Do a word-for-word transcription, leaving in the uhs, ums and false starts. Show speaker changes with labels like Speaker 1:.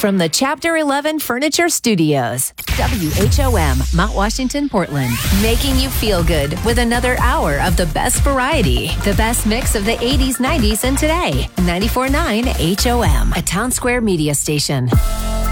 Speaker 1: from the Chapter eleven Furniture Studios. W H O M, Mount Washington, Portland. Making you feel good with another hour of the best variety. The best mix of the eighties, nineties, and today. ninety-four point nine H O M, a Town Square media station.